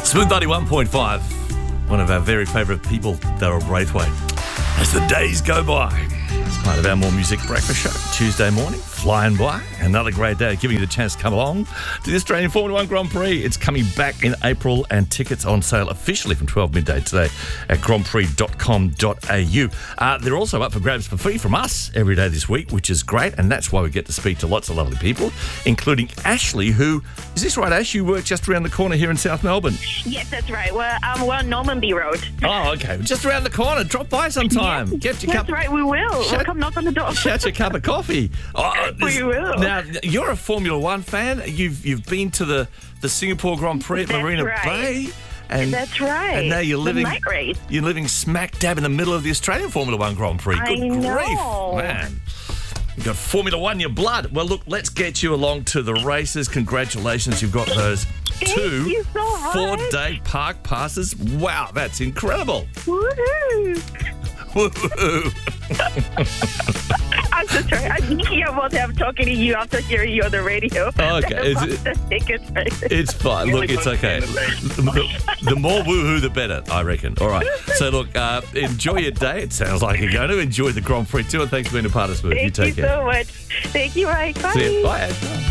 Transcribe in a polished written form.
Smooth 91.5, one of our very favourite people, Daryl Braithwaite. As the days go by, it's part of our More Music Breakfast Show, Tuesday morning, flying by. Another great day, giving you the chance to come along to the Australian Formula One Grand Prix. It's coming back in April and tickets on sale officially from 12 midday today at grandprix.com.au. They're also up for grabs for free from us every day this week, which is great, and that's why we get to speak to lots of lovely people, including Ashley, who, is this right, Ash? You work just around the corner here in South Melbourne. Yes, that's right. We're on Normanby Road. Oh, okay. Just around the corner. Drop by sometime. Yeah, Get your cup. That's right, we will. We'll come knock on the door. Shout your cup of coffee. Oh, We will. Now, you're a Formula One fan. You've been to the Singapore Grand Prix at That's Marina right. Bay. And That's right. And now you're The living night race. You're living smack dab in the middle of the Australian Formula One Grand Prix. I Good know. grief, man. You've got Formula One in your blood. Well, look, let's get you along to the races. Congratulations, you've got those two you so much. 4-day park passes. Wow, that's incredible. Woohoo! Woo-hoo. I'm so sorry. I'm thinking about talking to you after hearing you on the radio. Okay, is About it- the tickets race. It's fine. Look, it's okay. The more woohoo, the better, I reckon. All right. So, look, enjoy your day. It sounds like you're going to enjoy the Grand Prix too. And thanks for being a part of Smooth. You Thank take you care. so much. Thank you, Mike. Bye. See you. Bye.